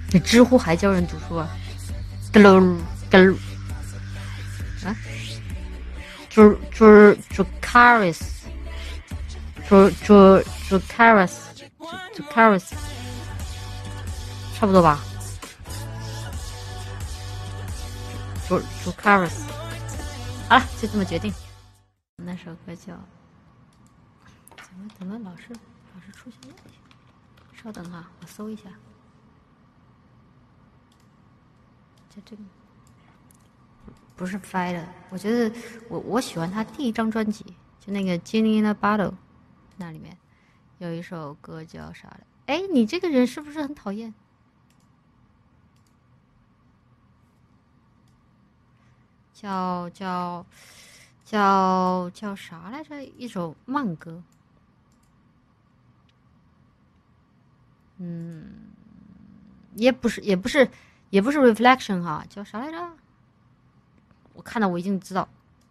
你知乎还教人读书啊？咯喽咯喽啊，Dracarys， 差不多吧？Dracarys， 好了，就这么决定。那首歌叫怎么老是出现问题？稍等哈，我搜一下。就这个不是 Fighter， 我觉得我喜欢他第一张专辑，就那个《Genie in a Bottle》，那里面有一首歌叫啥的？哎，你这个人是不是很讨厌？叫啥来着？一首慢歌。也不是 Reflection 哈，叫啥来着？我看到我已经知道。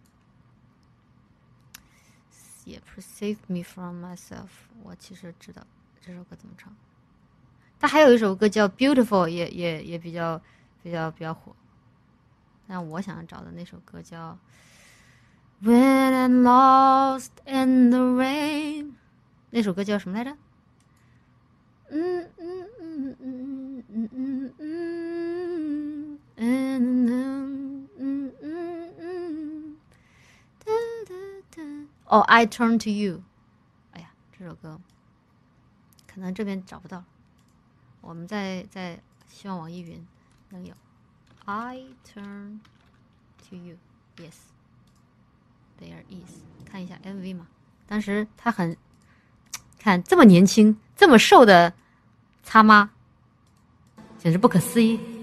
也不是 Save Me From Myself， 我其实知道这首歌怎么唱。他还有一首歌叫 Beautiful， 也比较火。但我想找的那首歌叫 When I'm Lost in the Rain， 那首歌叫什么来着？哦 I Turn to You。 哎呀，这首歌可能这边找不到，我们在希望网易云能有 I Turn to You。 Yes There is。 看一下 MV 嘛，当时他很看这么年轻这么瘦的擦妈，简直不可思议。